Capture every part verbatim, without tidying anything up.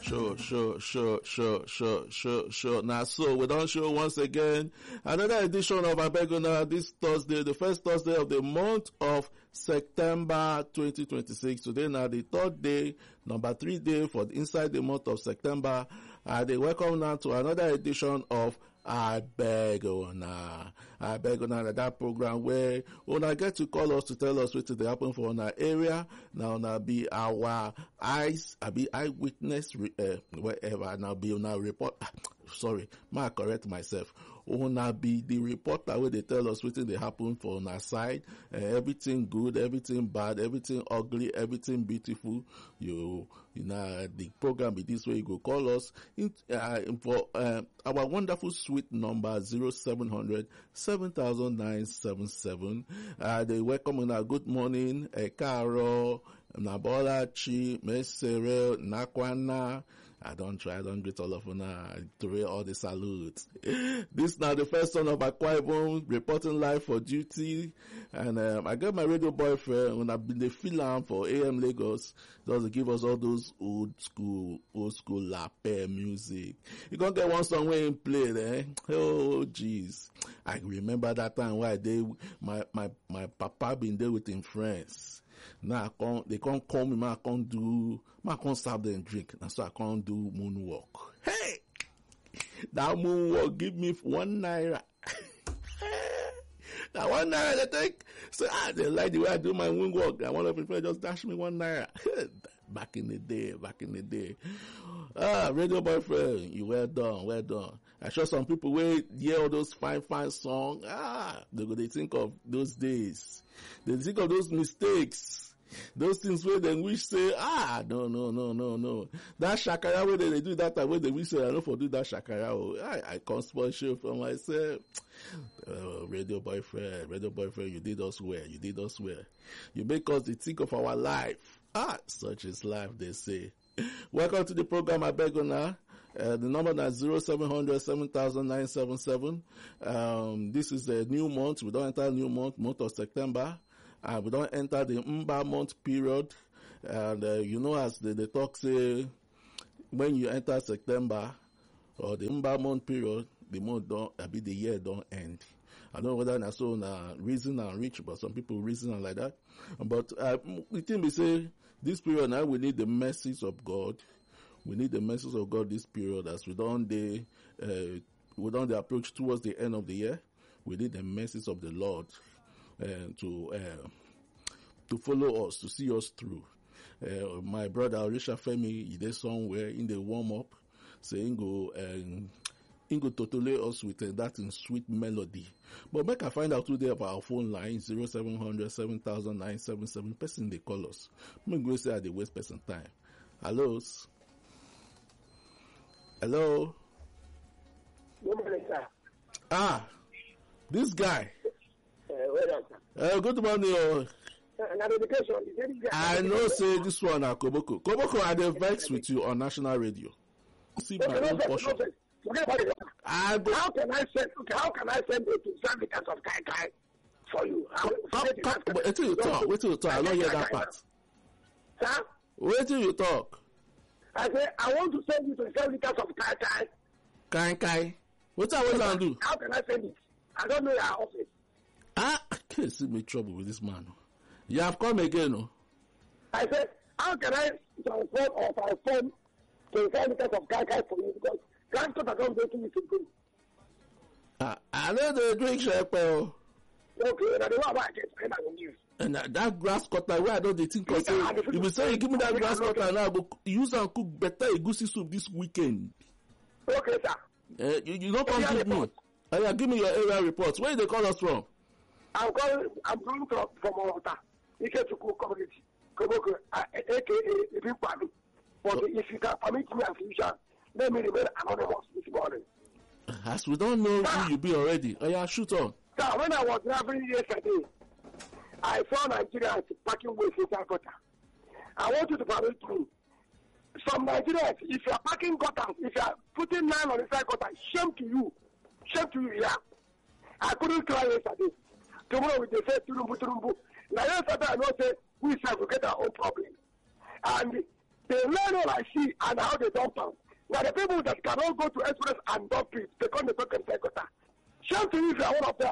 Sure, sure, sure, sure, sure, sure, sure. Now, so we don't show once again another edition of Abegona this Thursday, the first Thursday of the month of September twenty twenty-six. Today now the third day, number three day for inside the month of September. Uh, they welcome now to another edition of Abegona. Abegona, that program where una get to call us to tell us what they happen for our area. Now, now be our eyes, I be eyewitness, uh, wherever. Now be una report. Sorry, may I correct myself. Una be the reporter where they tell us what they happen for on our side. Uh, everything good, everything bad, everything ugly, everything beautiful. You, you know, the program be this way. You go call us in, uh, for uh, our wonderful sweet number zero seven hundred seven thousand nine seven seven. Uh, they welcome in a good morning. Uh, Caro, Nabolachi, Mesere, Nakwana. I don't try, I don't greet all of them. I throw all the salutes. This now the first son of Akwa Ibom reporting live for duty. And um, I got my radio boyfriend when I've been the film for A M Lagos. Just to give us all those old school, old school lape music. You gonna get one song where he played, eh? Oh, jeez. I remember that time where I did, my, my, my papa been there with him friends. Now I can't, they can't call me, I can't do, I can't serve them drink. And so I can't do moonwalk. Hey! That moonwalk give me one naira. Now one naira they take, so ah, they like the way I do my moonwalk. And one of my friends just dash me one naira. Back in the day, back in the day. Ah, radio boyfriend, you well done, well done. I sure some people will hear all those fine, fine songs. Ah, they go, they think of those days. They think of those mistakes. Those things where they wish say, ah, no, no, no, no, no. That shakara where they, they do that time where they wish say, I don't for do that shakara. Oh, I, I can't spoil show for myself. Uh, radio boyfriend, radio boyfriend, you did us well, you did us well. You make us the think of our life. Ah, such is life, they say. Welcome to the program, Abegona. Uh, the number is zero seven hundred seven thousand nine seven seven. Um, this is the new month. We don't enter new month, month of September. Uh, we don't enter the Mba month period. And, uh, you know, as the, the talk say, when you enter September or the Mba month period, the month don't, I mean, the year don't end. I don't know whether that's so uh, reason and rich, but some people reason like that. But uh, the thing we say, this period now we need the message of God. We need the message of God this period as we don't the uh, we don't the approach towards the end of the year. We need the message of the Lord uh, to uh, to follow us, to see us through. Uh, my brother Orisha Femi, he did somewhere in the warm up, saying go and um, go totally us with uh, that in sweet melody. But make I find out today about our phone line zero seven hundred seven thousand nine seven seven. Person they call us. I'm going to say at the waste person time. Hello. Hello. Good morning, sir. Ah, this guy. Uh, well done, sir. Uh, good morning. Uh, uh, education, I know, say this one, uh, Koboko. Koboko, I dey vex with you on national radio. See my own portion. Forget about it. I go, how can I send? Okay, how can I send it to certificates of Kai Kai for you? How, how, how, wait till you talk. Wait till you talk. I don't hear that part. Sir? Wait till you talk. I say I want to send you to the certificates of Kai Kai. Kai Kai. What I want to do? How can I send it? I don't know your office. Ah, I can't see me trouble with this man. You have come again, no? I said, how can I transfer or transform to the certificates of Kai Kai for you? Because transport account doesn't need to go. Ah, I know they drink shepherd. Okay, now the one I get, I will give. And that, that grass cutter, where I don't they think of say, you will say, give me that grass cutter now, go use and cook better egusi soup this weekend. Okay, sir. Uh, you, you don't come give me. Uh, yeah, give me your area reports. Where they call us from? I'm calling, I'm calling from, from Ota, Ikechuku community, Koboko, uh, a k a Ibn Padu. But oh. If you can permit me as usual, let me remain anonymous this morning. As we don't know sir, who you be already. Oh, yeah, shoot on. Sir, when I was traveling yesterday, I saw Nigerians parking waste inside gutter. I want you to permit me. Some Nigerians, if you are parking gutter, if you are putting nine on inside gutter, shame to you. Shame to you, yeah. I couldn't cry yesterday. Tomorrow we say turumbu turumbu. Now yesterday I know say we shall get our own problem. And They learn all I see and how they dump them. Now the people that cannot go to express and dump it, they come to talk and say, shame to you if you are one of them.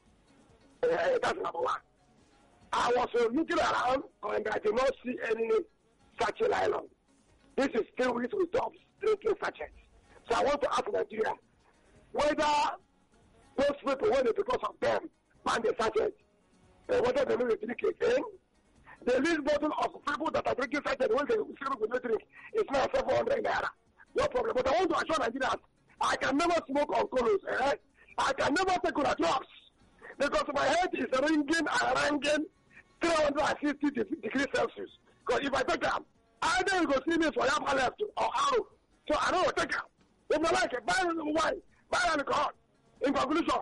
Uh, that's number one. I was uh, looking around and I did not see any sachet nylon. This is still with dumps drinking sachets. So I want to ask Nigeria whether those people, when it because of them, ban the sachets, uh, whether they will drink again. The least bottle of people that are drinking sachets when they still will not drink is now seven hundred naira. No problem. But I want to assure Nigerians, I can never smoke on colos. Eh? I can never take on drugs because my head is ringing and ringing three hundred fifty degrees Celsius. Because if I take them, either you go see me for Yapa left or arrow. So I don't take them. If I like it, buy wine, buy alcohol. In conclusion,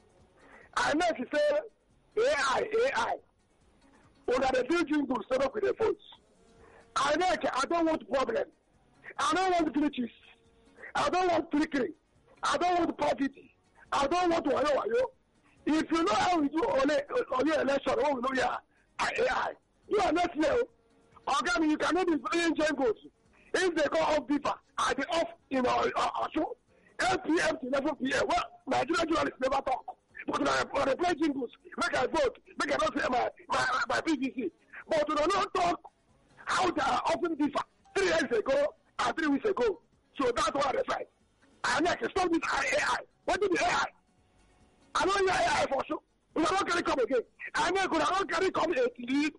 I know to say A I, A I. When the building will set up with the votes. I know I don't want problem. I don't want glitches. I don't want trickery. I don't want poverty. I don't want to know you. If you know how we do on your election, oh, we know yeah, A I. You are not slow. Okay, you cannot be playing jingles. If they go off deeper, I be off in our, our, our show. eight p m to eleven p m Well, Nigerian journalists never talk. But when I, when I play jingles, make I vote, make I not say my, my, my P V C. But when I not talk how they are often differ three years ago and three weeks ago. So that's what I decide. And I can stop this A I. What did the A I? I don't hear A I for sure. We are not going to come again. And then when I don't carry come at least,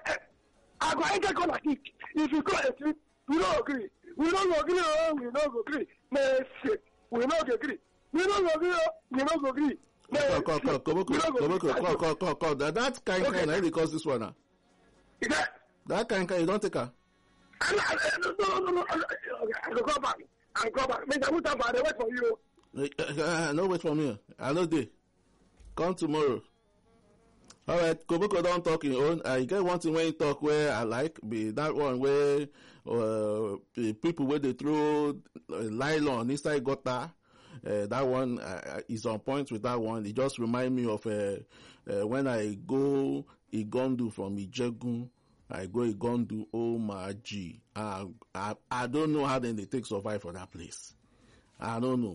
I go enter corner kick. If you go at least, we don't agree. We don't agree. Oh, we don't agree. Mercy. We don't agree. We don't agree. We don't agree. Call, call, call, call, call, call, call, call, call. That, that kind of kind, I because this one now. That, that kind of kind, you don't take her. No, no, no, no. I go back. I go back. Make a move back. I wait for you. Uh, no wait for me. I know they. Come tomorrow. All right, Koboko don't talk in own. I get one thing when you talk where I like be that one where uh, the people where they throw uh, nylon inside gutter. Uh, that one uh, is on point with that one. It just remind me of uh, uh, when I go Igondu from Ijegun. I go Igondu, oh my G. I, I, I don't know how then they take survive for that place. I don't know.